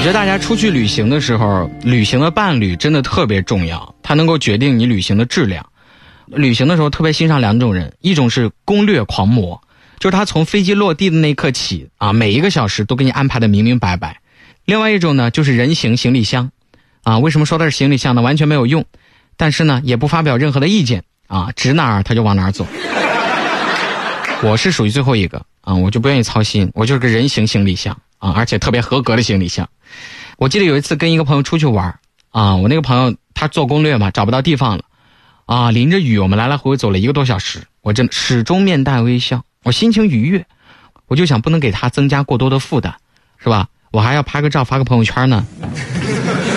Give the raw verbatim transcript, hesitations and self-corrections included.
觉得大家出去旅行的时候，旅行的伴侣真的特别重要，它能够决定你旅行的质量。旅行的时候特别欣赏两种人，一种是攻略狂魔，就是他从飞机落地的那一刻起啊，每一个小时都给你安排的明明白白。另外一种呢，就是人形行李箱啊，为什么说的是行李箱呢？完全没有用，但是呢也不发表任何的意见啊，指哪儿他就往哪儿走。我是属于最后一个啊，我就不愿意操心，我就是个人形行李箱啊，而且特别合格的行李箱。我记得有一次跟一个朋友出去玩啊，我那个朋友他做攻略嘛，找不到地方了啊，淋着雨，我们来来回回走了一个多小时，我真的始终面带微笑，我心情愉悦，我就想不能给他增加过多的负担，是吧？我还要拍个照发个朋友圈呢。